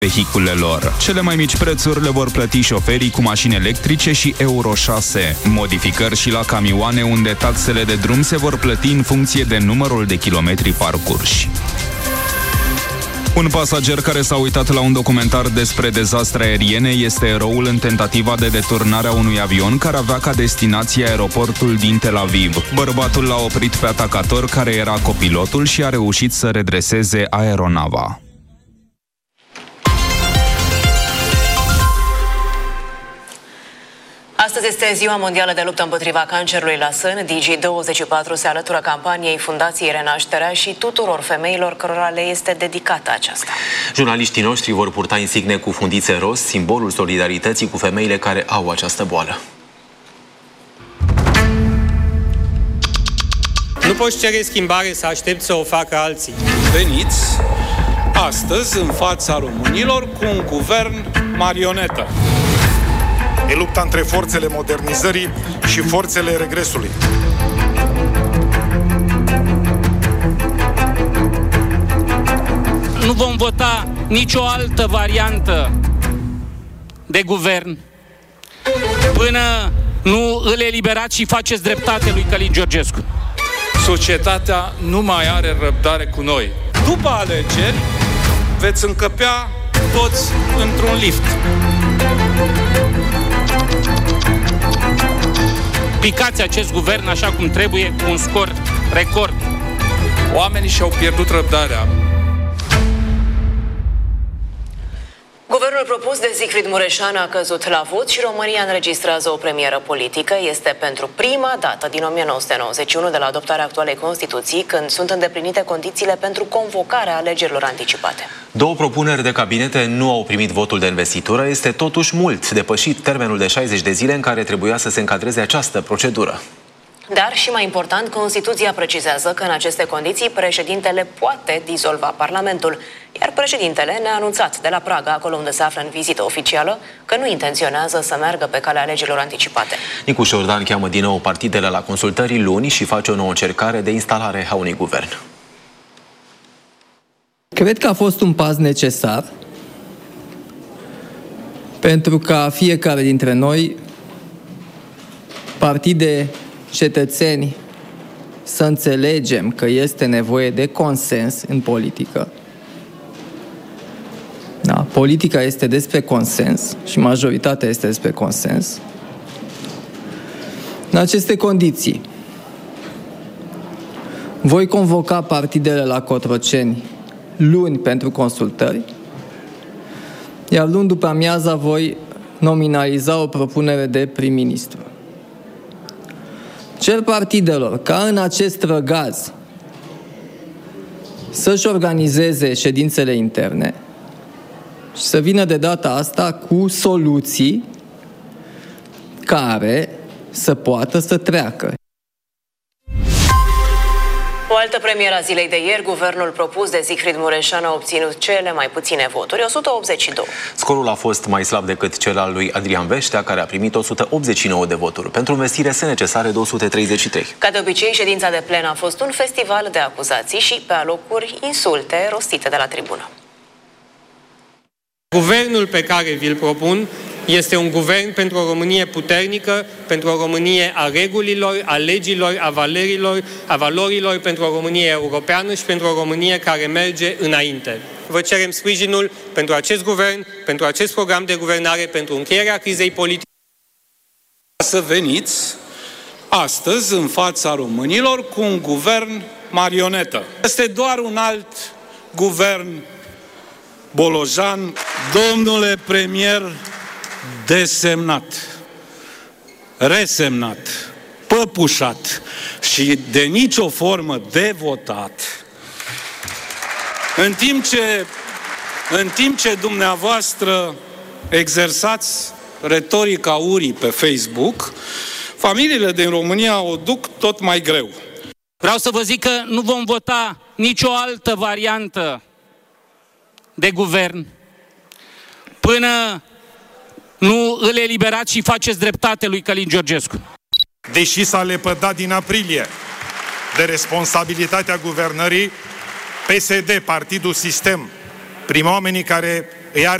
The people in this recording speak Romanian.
vehiculelor. Cele mai mici prețuri le vor plăti șoferii cu mașini electrice și Euro 6. Modificări și la camioane, unde taxele de drum se vor plăti în funcție de numărul de kilometri parcurși. Un pasager care s-a uitat la un documentar despre dezastre aeriene este eroul în tentativa de deturnare a unui avion care avea ca destinație aeroportul din Tel Aviv. Bărbatul l-a oprit pe atacator, care era copilotul, și a reușit să redreseze aeronava. Astăzi este Ziua Mondială de Luptă împotriva cancerului la sân. Digi24 se alătură campaniei Fundației Renașterea și tuturor femeilor cărora le este dedicată aceasta. Jurnaliștii noștri vor purta insigne cu fundițe roz, simbolul solidarității cu femeile care au această boală. Nu poți cere schimbare să aștepți să o facă alții. Veniți astăzi în fața românilor cu un guvern marionetă. E lupta între forțele modernizării și forțele regresului. Nu vom vota nicio altă variantă de guvern până nu îl eliberați și faceți dreptate lui Călin Georgescu. Societatea nu mai are răbdare cu noi. După alegeri veți încăpea toți într-un lift. Picați acest guvern așa cum trebuie, cu un scor record. Oamenii și-au pierdut răbdarea. Guvernul propus de Siegfried Mureșan a căzut la vot și România înregistrează o premieră politică. Este pentru prima dată din 1991 de la adoptarea actualei Constituții, când sunt îndeplinite condițiile pentru convocarea alegerilor anticipate. 2 propuneri de cabinete nu au primit votul de investitură. Este totuși mult depășit termenul de 60 de zile în care trebuia să se încadreze această procedură. Dar, și mai important, Constituția precizează că în aceste condiții președintele poate dizolva Parlamentul, iar președintele ne-a anunțat de la Praga, acolo unde se află în vizită oficială, că nu intenționează să meargă pe calea alegerilor anticipate. Nicu Șordan cheamă din nou partidele la consultări luni și face o nouă încercare de instalare a unui guvern. Cred că a fost un pas necesar pentru ca fiecare dintre noi, partide, cetățeni, să înțelegem că este nevoie de consens în politică. Da, politica este despre consens și majoritatea este despre consens. În aceste condiții, voi convoca partidele la Cotroceni luni pentru consultări, iar luni după amiaza voi nominaliza o propunere de prim-ministru. Cer partidelor ca în acest răgaz să-și organizeze ședințele interne și să vină de data asta cu soluții care să poată să treacă. O altă premieră a zilei de ieri, guvernul propus de Siegfried Mureșan a obținut cele mai puține voturi, 182. Scorul a fost mai slab decât cel al lui Adrian Veștea, care a primit 189 de voturi. Pentru învestire sunt necesare 233. Ca de obicei, ședința de plen a fost un festival de acuzații și, pe alocuri, insulte rostite de la tribună. Guvernul pe care vi-l propun este un guvern pentru o Românie puternică, pentru o Românie a regulilor, a legilor, a valorilor, pentru o Românie europeană și pentru o Românie care merge înainte. Vă cerem sprijinul pentru acest guvern, pentru acest program de guvernare, pentru încheierea crizei politice. Să veniți astăzi în fața românilor cu un guvern marionetă. Este doar un alt guvern Bolojan. Domnule premier desemnat, resemnat, păpușat și de nicio formă de votat, în timp ce dumneavoastră exersați retorica urii pe Facebook, familiile din România o duc tot mai greu. Vreau să vă zic că nu vom vota nicio altă variantă de guvern până nu îl eliberați și faceți dreptate lui Călin Georgescu. Deși s-a lepădat din aprilie de responsabilitatea guvernării, PSD, Partidul Sistem, prin oamenii care îi are